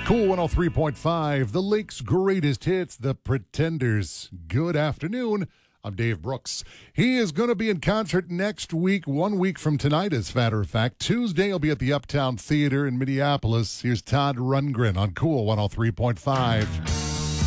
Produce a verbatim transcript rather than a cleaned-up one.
Cool one oh three point five, the Lake's greatest hits, The Pretenders. Good afternoon. I'm Dave Brooks. He is going to be in concert next week, one week from tonight, as a matter of fact. Tuesday, he'll be at the Uptown Theater in Minneapolis. Here's Todd Rundgren on Cool one oh three point five.